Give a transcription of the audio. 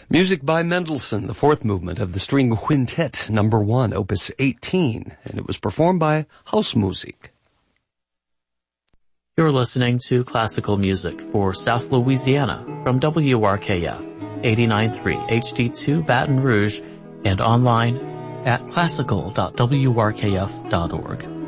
Music by Mendelssohn, the fourth movement of the String Quintet, number 1, opus 18, and it was performed by Hausmusik. You're listening to classical music for South Louisiana from WRKF 89.3 HD2 Baton Rouge and online at classical.wrkf.org.